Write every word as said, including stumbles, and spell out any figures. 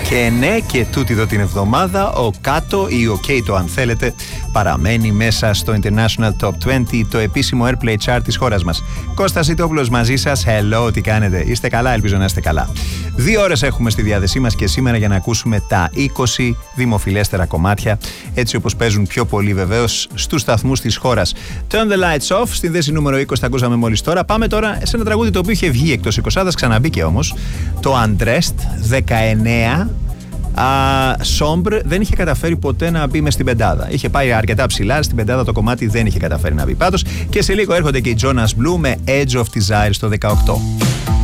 Και ναι, και τούτη εδώ την εβδομάδα ο Κάτω ή ο Κέιτο αν θέλετε παραμένει μέσα στο International Top είκοσι, το επίσημο Airplay Chart της χώρας μας. Κώστας Ιτόπουλος μαζί σας. Hello, τι κάνετε? Είστε καλά? Ελπίζω να είστε καλά. Δύο ώρες έχουμε στη διάθεσή μας και σήμερα για να ακούσουμε τα είκοσι δημοφιλέστερα κομμάτια, έτσι όπως παίζουν πιο πολύ βεβαίως στους σταθμούς της χώρας. Turn the lights off, στη θέση νούμερο είκοσι, τα ακούσαμε μόλις τώρα. Πάμε τώρα σε ένα τραγούδι το οποίο είχε βγει εκτός εικοσάδας, ξαναμπήκε όμως. Το Undressed, δεκαεννέα. Σόμπρ, δεν είχε καταφέρει ποτέ να μπει μες στην πεντάδα. Είχε πάει αρκετά ψηλά, στην πεντάδα το κομμάτι δεν είχε καταφέρει να μπει. Πάντως και σε λίγο έρχονται και οι Jonas Blue με Edge of Desire στο δεκαοκτώ.